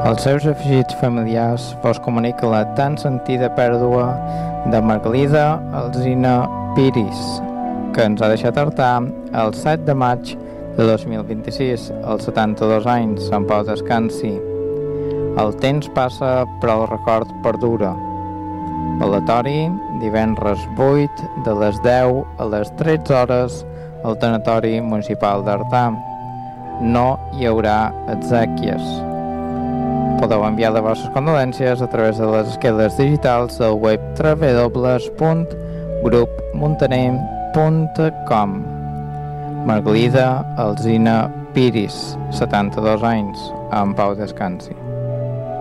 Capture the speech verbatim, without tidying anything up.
Els seus afegits familiars vos comunica la tan sentida pèrdua de Margalida Alsina Piris, que ens ha deixat Artà el set de maig de dos mil vint-i-sis, als setanta-dos anys. En pau descansi. El temps passa, però el record perdura. Velatori, divendres vuit, de les deu a les tretze hores, al tanatori municipal d'Artà. No hi haurà exèquies. Podeu enviar les vostres condolències a través de les esqueles digitals del web w w w punt grup muntaner punt com. Margalida Alsina Piris, setanta-dos anys, en pau descansi.